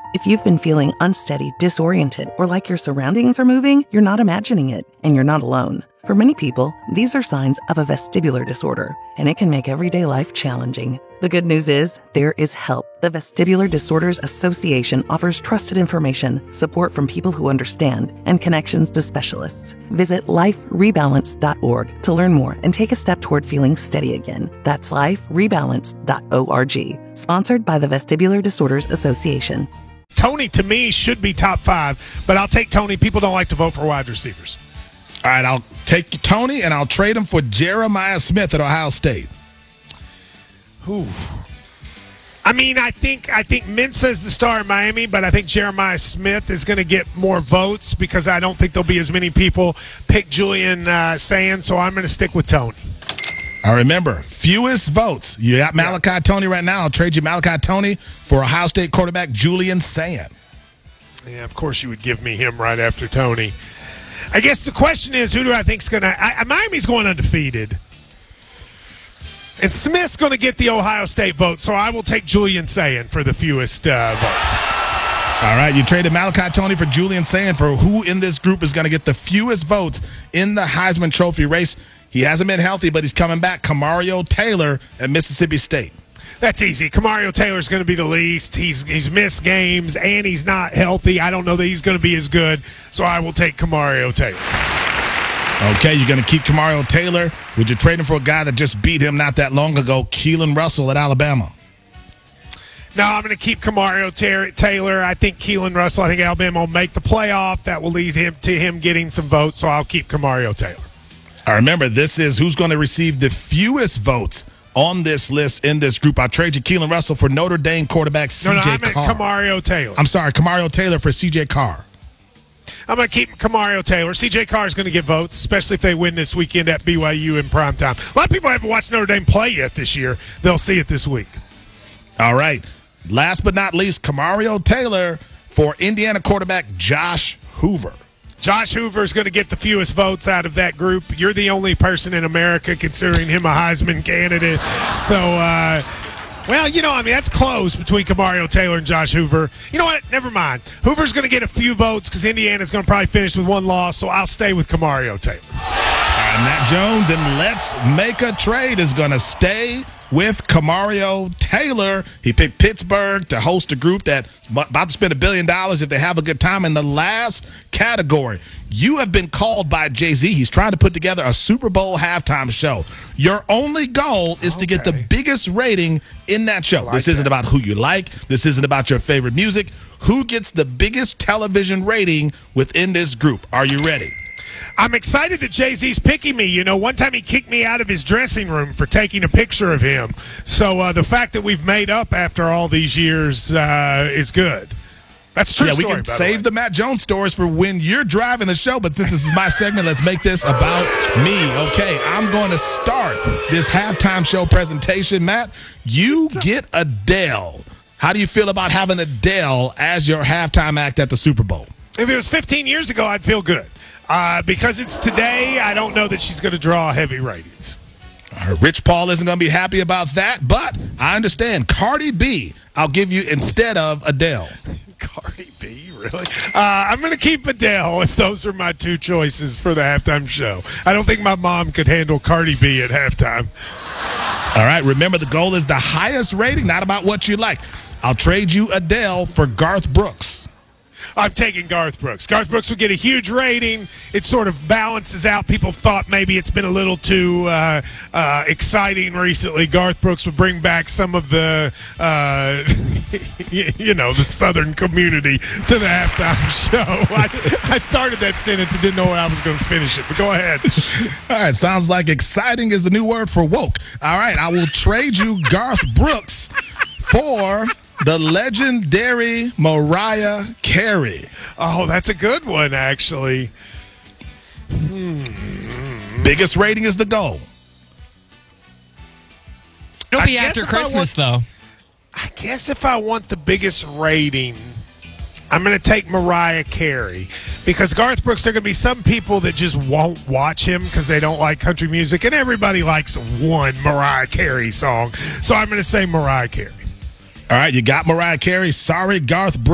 If you've been feeling unsteady, disoriented, or like your surroundings are moving, you're not imagining it, and you're not alone. For many people, these are signs of a vestibular disorder, and it can make everyday life challenging. The good news is, there is help. The Vestibular Disorders Association offers trusted information, support from people who understand, and connections to specialists. Visit liferebalance.org to learn more and take a step toward feeling steady again. That's liferebalance.org. Sponsored by the Vestibular Disorders Association. Tony, to me, should be top 5, but I'll take Tony. People don't like to vote for wide receivers. All right, I'll take Tony, and I'll trade him for Jeremiah Smith at Ohio State. Ooh. I mean, I think Mensah is the star in Miami, but I think Jeremiah Smith is going to get more votes because I don't think there'll be as many people pick Julian Sayin, so I'm going to stick with Tony. I remember, fewest votes. You got Malachi Tony right now. I'll trade you Malachi Tony for Ohio State quarterback Julian Sayin. Yeah, of course you would give me him right after Tony. I guess the question is, who do I think is going to – Miami's going undefeated. And Smith's going to get the Ohio State vote, so I will take Julian Sayin for the fewest votes. All right, you traded Malachi Tony for Julian Sayin for who in this group is going to get the fewest votes in the Heisman Trophy race. He hasn't been healthy, but he's coming back. Kamario Taylor at Mississippi State. That's easy. Kamario Taylor's going to be the least. He's missed games, and he's not healthy. I don't know that he's going to be as good, so I will take Kamario Taylor. Okay, you're going to keep Kamario Taylor. Would you trade him for a guy that just beat him not that long ago, Keelan Russell at Alabama? No, I'm going to keep Kamario Taylor. I think Keelan Russell, I think Alabama will make the playoff. That will lead him to him getting some votes, so I'll keep Kamario Taylor. I remember, this is who's going to receive the fewest votes on this list in this group. I'll trade you Keelan Russell for Notre Dame quarterback C.J. Carr. Kamario Taylor. I'm sorry, Kamario Taylor for C.J. Carr. I'm going to keep Kamario Taylor. C.J. Carr is going to get votes, especially if they win this weekend at BYU in primetime. A lot of people haven't watched Notre Dame play yet this year. They'll see it this week. All right. Last but not least, Kamario Taylor for Indiana quarterback Josh Hoover. Josh Hoover is going to get the fewest votes out of that group. You're the only person in America considering him a Heisman candidate. So, that's close between Kamario Taylor and Josh Hoover. You know what? Never mind. Hoover's going to get a few votes because Indiana's going to probably finish with one loss, so I'll stay with Kamario Taylor. Matt Jones and Let's Make a Trade is going to stay with Kamario Taylor. He picked Pittsburgh to host a group that's about to spend $1 billion if they have a good time. In the last category, you have been called by Jay-Z. He's trying to put together a Super Bowl halftime show. Your only goal is to get the biggest rating in that show. This isn't about who you like. This isn't about your favorite music. Who gets the biggest television rating within this group? Are you ready? I'm excited that Jay-Z's picking me. You know, one time he kicked me out of his dressing room for taking a picture of him. So the fact that we've made up after all these years is good. That's a true story, we can save the Matt Jones stories for when you're driving the show, but since this is my segment, let's make this about me. Okay, I'm going to start this halftime show presentation. Matt, you get Adele. How do you feel about having Adele as your halftime act at the Super Bowl? If it was 15 years ago, I'd feel good. Because it's today, I don't know that she's going to draw heavy ratings. Rich Paul isn't going to be happy about that, but I understand. Cardi B, I'll give you instead of Adele. Cardi B, really? I'm going to keep Adele if those are my two choices for the halftime show. I don't think my mom could handle Cardi B at halftime. All right, remember the goal is the highest rating, not about what you like. I'll trade you Adele for Garth Brooks. I'm taking Garth Brooks. Garth Brooks will get a huge rating. It sort of balances out. People thought maybe it's been a little too exciting recently. Garth Brooks would bring back some of the, the Southern community to the halftime show. I started that sentence and didn't know where I was going to finish it, but go ahead. All right, sounds like exciting is the new word for woke. All right, I will trade you Garth Brooks for the legendary Mariah Carey. Oh, that's a good one, actually. Biggest rating is the goal. It'll be after Christmas, though. I guess if I want the biggest rating, I'm going to take Mariah Carey. Because Garth Brooks, there are going to be some people that just won't watch him because they don't like country music, and everybody likes one Mariah Carey song. So I'm going to say Mariah Carey. All right, you got Mariah Carey. Sorry, Garth Brooks.